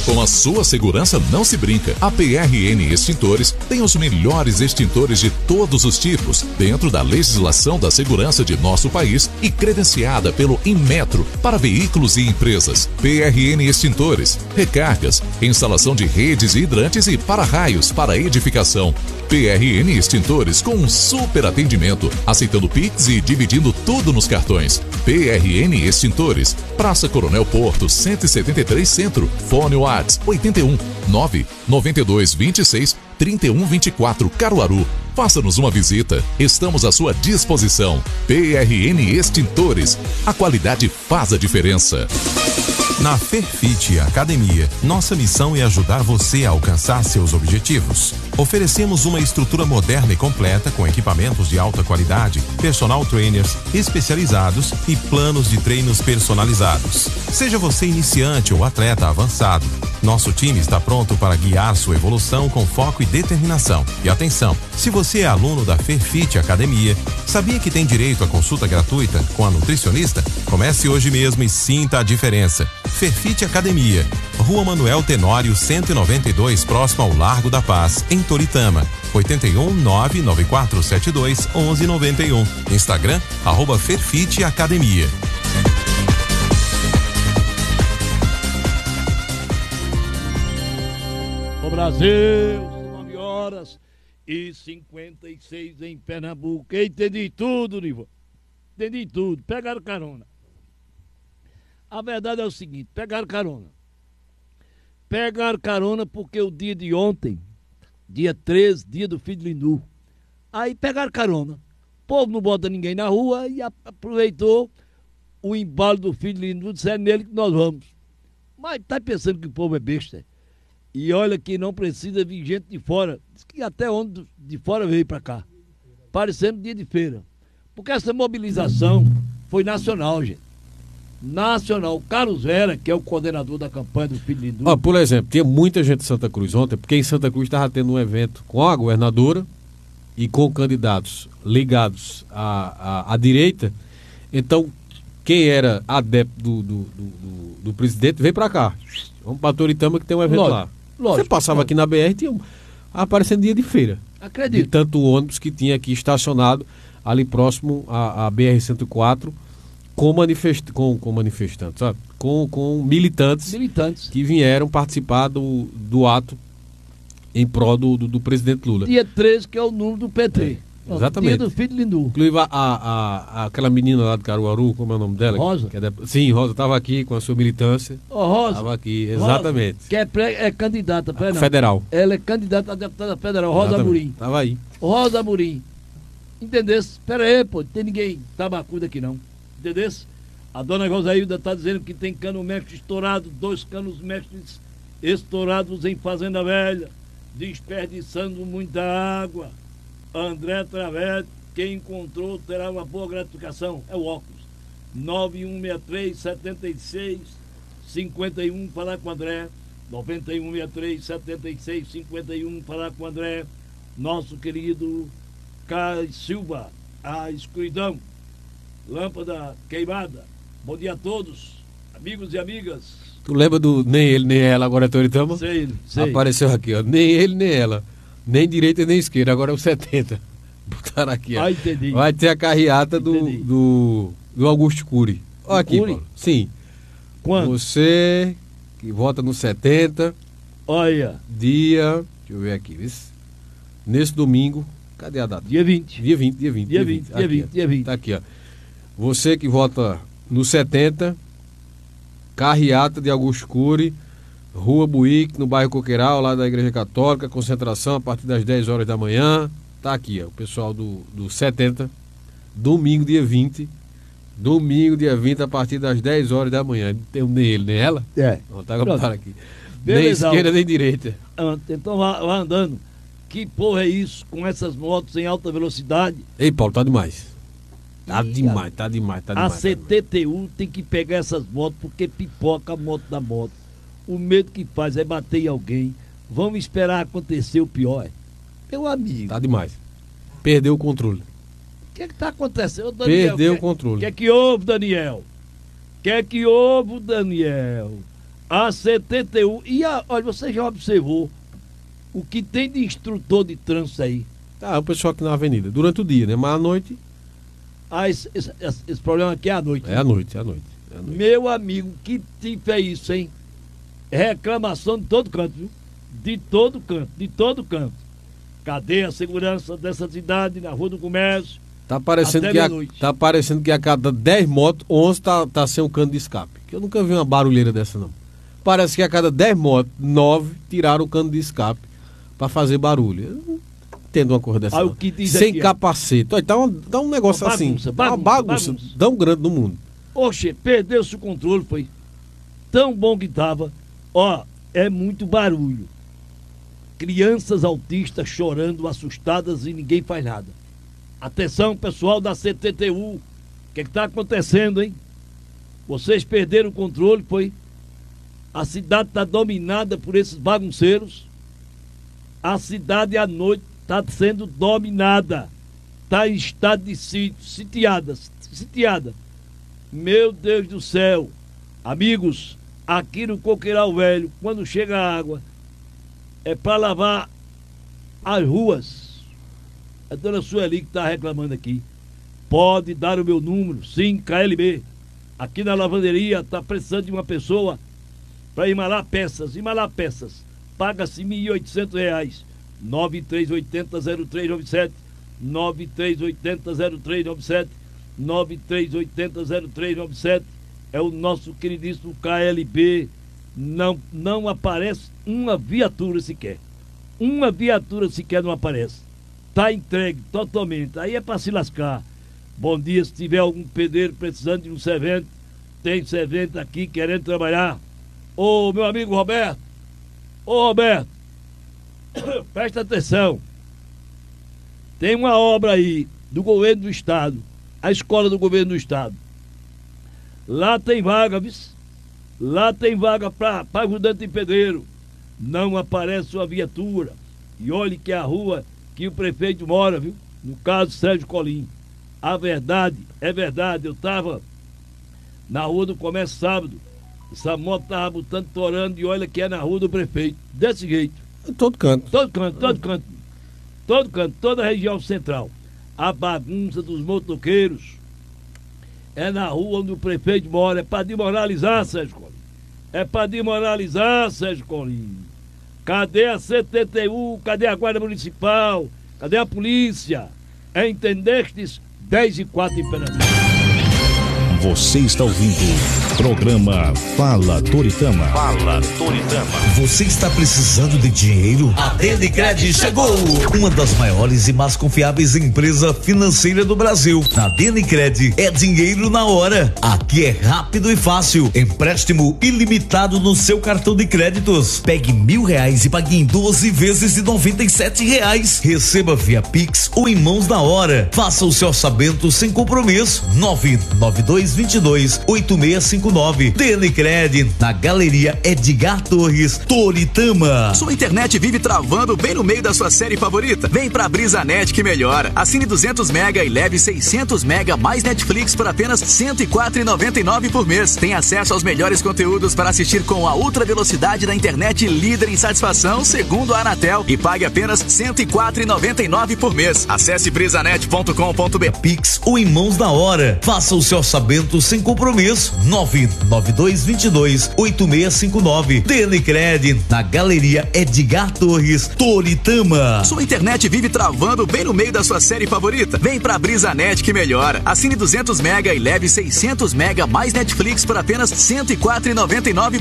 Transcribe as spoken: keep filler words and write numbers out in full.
Com a sua segurança não se brinca. A P R N Extintores tem os melhores extintores de todos os tipos, dentro da legislação da segurança de nosso país e credenciada pelo Inmetro para veículos e empresas. P R N Extintores, recargas, instalação de redes e hidrantes e para-raios para edificação. P R N Extintores com um super atendimento, aceitando Pix e dividindo tudo nos cartões. P R N Extintores, Praça Coronel Porto, cento e setenta e três Centro, Fone WhatsApp oitenta e um, nove, noventa e dois, vinte e seis, trinta e um, vinte e quatro, Caruaru. Faça-nos uma visita, estamos à sua disposição. P R N Extintores, a qualidade faz a diferença. Na Ferfit Academia, nossa missão é ajudar você a alcançar seus objetivos. Oferecemos uma estrutura moderna e completa com equipamentos de alta qualidade, personal trainers especializados e planos de treinos personalizados. Seja você iniciante ou atleta avançado, nosso time está pronto para guiar sua evolução com foco e determinação. E atenção, se você é aluno da Ferfit Academia, sabia que tem direito à consulta gratuita com a nutricionista? Comece hoje mesmo e sinta a diferença. Ferfit Academia, Rua Manuel Tenório cento e noventa e dois, próximo ao Largo da Paz, em Toritama. oitenta e um, nove nove quatro sete dois, onze noventa e um. Instagram, arroba Ferfit Academia. O Brasil, nove horas e cinquenta e seis em Pernambuco. Entendi tudo, Nivo. Entendi tudo. Pegaram carona. A verdade é o seguinte, pegaram carona. Pegaram carona porque o dia de ontem, dia treze, dia do filho de Lindu, aí pegaram carona. O povo não bota ninguém na rua e aproveitou o embalo do filho de Lindu, disseram nele que nós vamos. Mas tá pensando que o povo é besta? E olha que não precisa vir gente de fora. Diz que até onde de fora veio para cá. Parecendo dia de feira. Porque essa mobilização foi nacional, gente. Nacional. O Carlos Vera, que é o coordenador da campanha do Filho de Lindu. Ah, por exemplo, tinha muita gente em Santa Cruz ontem, porque em Santa Cruz estava tendo um evento com a governadora e com candidatos ligados à, à, à direita. Então, quem era adepto do, do, do, do, do presidente veio para cá. Vamos para Toritama que tem um evento lógico, lá. Lógico, Você passava lógico. aqui na B R, tinha um, aparecendo dia de feira. Acredito. De tanto ônibus que tinha aqui estacionado ali próximo à, à B R cento e quatro. Com, manifest... com, com manifestantes, sabe? Com, com militantes, militantes que vieram participar do, do ato em prol do, do, do presidente Lula. Dia treze, que é o número do P T. É, exatamente. Dia do Filho de Lindu. Inclusive a, a, a, aquela menina lá de Caruaru, como é o nome dela? Rosa? Que é de... Sim, Rosa, estava aqui com a sua militância. Ó, Rosa. Estava aqui, exatamente. Rosa, que é, pré... é candidata, pera, federal. Ela é candidata a deputada federal, Rosa Amorim. Estava aí. Rosa Amorim. Entendeu? Espera aí, pô, não tem ninguém tabacudo aqui não. Entendeu? A dona Rosailda está dizendo que tem cano mestre estourado, dois canos mestres estourados em Fazenda Velha, desperdiçando muita água. André Travete, quem encontrou terá uma boa gratificação. É o óculos. nove um seis três, sete seis, cinco um, falar com o André. nove um seis três, sete seis, cinco um, falar com o André. Nosso querido Caio Silva, a escuridão, lâmpada queimada. Bom dia a todos, amigos e amigas. Tu lembra do nem ele nem ela, agora é Toritama? Sei, sei. Apareceu aqui, ó. Nem ele nem ela. Nem direita nem esquerda, agora é o setenta. Botaram aqui, ó. Ah, entendi. Vai ter a carreata do, do, do Augusto Cury. Olha aqui, Cury? Paulo. Sim. Quando? Você que vota no setenta. Olha. Dia. Deixa eu ver aqui. Isso. Nesse domingo. Cadê a data? Dia vinte. Dia vinte, dia vinte. Dia vinte, dia vinte, dia vinte. Tá aqui, ó. Você que vota no setenta, carreata de Augusto Cury, Rua Buíque, no bairro Coqueiral, lá da Igreja Católica, concentração a partir das dez horas da manhã. Tá aqui, ó, o pessoal do, do setenta, domingo, dia vinte. Domingo, dia vinte, a partir das dez horas da manhã. Não tem nem ele, nem ela? É. Não, tá agora aqui. Beleza. Nem esquerda, nem direita. Então vá, vá andando. Que porra é isso com essas motos em alta velocidade? Ei, Paulo, tá demais. Tá E demais, a, tá demais, tá a demais. A C T T U tem que pegar essas motos porque pipoca a moto da moto. O medo que faz é bater em alguém. Vamos esperar acontecer o pior. Meu amigo. Tá demais. Perdeu o controle. O que é que tá acontecendo, Daniel? Perdeu que, o controle. O que é que houve, Daniel? O que é que houve, Daniel? A C T T U. E a, olha, você já observou o que tem de instrutor de trânsito aí? Tá, o pessoal aqui na avenida, durante o dia, né? Mas à noite. Ah, esse, esse, esse problema aqui é à noite. É à noite, é à noite. É à noite. Meu amigo, que tipo é isso, hein? Reclamação de todo canto, viu? De todo canto, de todo canto. Cadê a segurança dessa cidade, na Rua do Comércio? Tá parecendo, que a, tá parecendo que a cada dez motos, onze tá, tá sem um cano de escape. Que eu nunca vi uma barulheira dessa, não. Parece que a cada dez motos, nove tiraram o cano de escape para fazer barulho. Eu não entendo uma coisa dessa. Ah, o que diz sem aqui, capacete. Olha, tá, um, tá um negócio uma assim. Bagunça, bagunça, uma bagunça, bagunça tão grande no mundo. Oxe, perdeu-se o controle, foi tão bom que tava. Ó, é muito barulho. Crianças autistas chorando, assustadas e ninguém faz nada. Atenção, pessoal da C T T U. O que é que tá acontecendo, hein? Vocês perderam o controle, foi? A cidade está dominada por esses bagunceiros. A cidade à noite está sendo dominada. Está em estado de sítio, sitiada, sitiada. Meu Deus do céu. Amigos, aqui no Coqueiral Velho, quando chega a água, é para lavar as ruas. A dona Sueli que está reclamando aqui. Pode dar o meu número, sim, K L B. Aqui na lavanderia está precisando de uma pessoa para emalar peças, emalar peças. Paga-se mil e oitocentos reais. nove três oito zero zero três nove sete, nove três oito zero zero três nove sete, nove três oito zero zero três nove sete. É o nosso queridíssimo K L B. Não, não aparece uma viatura sequer. Uma viatura sequer não aparece. Está entregue totalmente. Aí é para se lascar. Bom dia, se tiver algum pedreiro precisando de um servente, tem servente aqui querendo trabalhar. Ô, meu amigo Roberto. Ô, Roberto. Presta atenção. Tem uma obra aí do governo do estado. A escola do governo do estado. Lá tem vaga, viu? Lá tem vaga para ajudante de pedreiro. Não aparece uma viatura. E olhe que é a rua que o prefeito mora, viu? No caso, Sérgio Colim. A verdade, é verdade. Eu estava na Rua do Comércio sábado. Essa moto estava botando, torando, e olha que é na Rua do Prefeito. Desse jeito. Todo canto. Todo canto, todo canto. Todo canto, toda a região central. A bagunça dos motoqueiros é na rua onde o prefeito mora. É para desmoralizar, Sérgio Colim. É para desmoralizar, Sérgio Colim. Cadê a C T T U? Cadê a Guarda Municipal? Cadê a polícia? É, entendestes? dez e quatro em Pernambuco. Você está ouvindo o programa Fala Toritama. Fala Toritama. Você está precisando de dinheiro? A Denicred chegou! Uma das maiores e mais confiáveis empresas financeiras do Brasil. Na Denicred é dinheiro na hora. Aqui é rápido e fácil. Empréstimo ilimitado no seu cartão de créditos. Pegue mil reais e pague em doze vezes de noventa e sete reais. Receba via Pix ou em mãos na hora. Faça o seu orçamento sem compromisso. nove nove dois vinte e dois oito seis cinco nove. Denicred, na Galeria Edgar Torres, Toritama. Sua internet vive travando bem no meio da sua série favorita? Vem pra BrisaNet que melhora. Assine duzentos mega e leve seiscentos mega mais Netflix por apenas cento e quatro reais e noventa e nove centavos por mês. Tem acesso aos melhores conteúdos para assistir com a ultra velocidade da internet líder em satisfação, segundo a Anatel, e pague apenas cento e quatro reais e noventa e nove centavos por mês. Acesse brisanet ponto com ponto br. Pix ou em mãos na hora. Faça o seu orçamento sem compromisso. nove nove dois vinte e dois oito seis cinco nove. Denicred, na Galeria Edgar Torres, Toritama. Sua internet vive travando bem no meio da sua série favorita? Vem pra BrisaNet que melhora. Assine duzentos mega e leve seiscentos mega mais Netflix por apenas cento e quatro reais e noventa e nove centavos